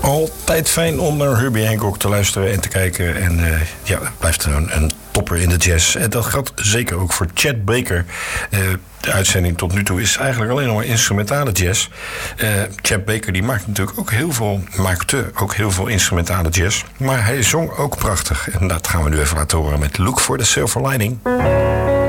Altijd fijn om naar Herbie Hancock te luisteren en te kijken. En het blijft een topper in de jazz. En dat geldt zeker ook voor Chet Baker. De uitzending tot nu toe is eigenlijk alleen nog maar instrumentale jazz. Chet Baker die maakte ook heel veel instrumentale jazz. Maar hij zong ook prachtig. En dat gaan we nu even laten horen met Look for the Silver Lining.